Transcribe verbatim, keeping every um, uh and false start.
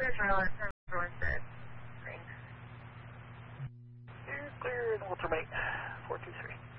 Clear Charlotte, everyone said. Thanks. You're clear in ultimate four two three.